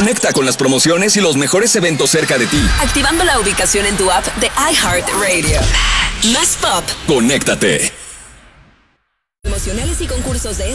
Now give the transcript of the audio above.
Conecta con las promociones y los mejores eventos cerca de ti. Activando la ubicación en tu app de iHeartRadio. Más pop. Conéctate. Emocionales y concursos de